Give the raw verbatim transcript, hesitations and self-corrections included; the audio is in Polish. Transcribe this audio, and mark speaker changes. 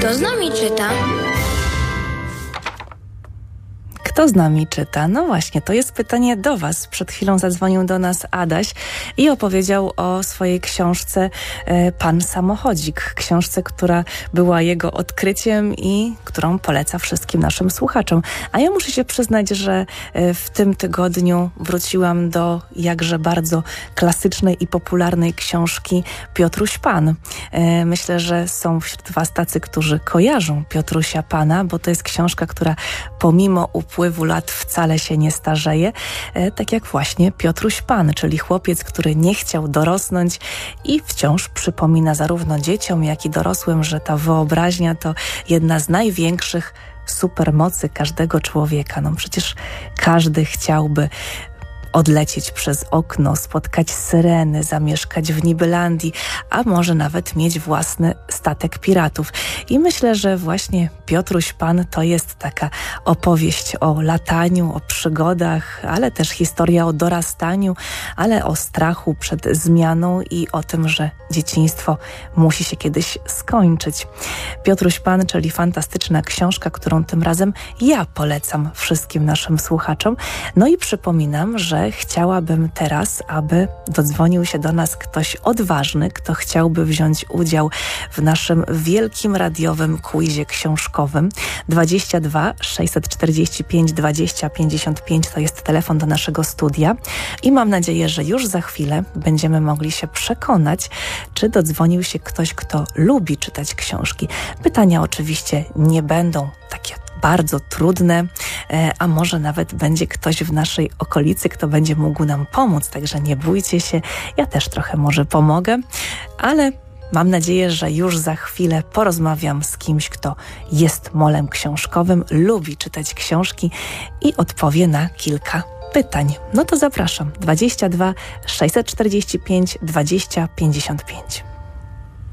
Speaker 1: Kto z nami czyta?
Speaker 2: Kto z nami czyta? No właśnie, to jest pytanie do Was. Przed chwilą zadzwonił do nas Adaś i opowiedział o swojej książce e, Pan Samochodzik. Książce, która była jego odkryciem i którą poleca wszystkim naszym słuchaczom. A ja muszę się przyznać, że e, w tym tygodniu wróciłam do jakże bardzo klasycznej i popularnej książki Piotruś Pan. E, myślę, że są wśród Was tacy, którzy kojarzą Piotrusia Pana, bo to jest książka, która pomimo upływu lat wcale się nie starzeje, e, tak jak właśnie Piotruś Pan, czyli chłopiec, który nie chciał dorosnąć i wciąż przypomina zarówno dzieciom, jak i dorosłym, że ta wyobraźnia to jedna z największych supermocy każdego człowieka. No przecież każdy chciałby odlecieć przez okno, spotkać syreny, zamieszkać w Nibylandii, a może nawet mieć własny statek piratów. I myślę, że właśnie Piotruś Pan to jest taka opowieść o lataniu, o przygodach, ale też historia o dorastaniu, ale o strachu przed zmianą i o tym, że dzieciństwo musi się kiedyś skończyć. Piotruś Pan, czyli fantastyczna książka, którą tym razem ja polecam wszystkim naszym słuchaczom. No i przypominam, że chciałabym teraz, aby dodzwonił się do nas ktoś odważny, kto chciałby wziąć udział w naszym wielkim radiowym quizie książkowym. dwadzieścia dwa sześćset czterdzieści pięć dwadzieścia pięćdziesiąt pięć to jest telefon do naszego studia i mam nadzieję, że już za chwilę będziemy mogli się przekonać, czy dodzwonił się ktoś, kto lubi czytać książki. Pytania oczywiście nie będą takie bardzo trudne, a może nawet będzie ktoś w naszej okolicy, kto będzie mógł nam pomóc, także nie bójcie się, ja też trochę może pomogę, ale mam nadzieję, że już za chwilę porozmawiam z kimś, kto jest molem książkowym, lubi czytać książki i odpowie na kilka pytań. No to zapraszam, dwadzieścia dwa sześćset czterdzieści pięć dwadzieścia pięćdziesiąt pięć.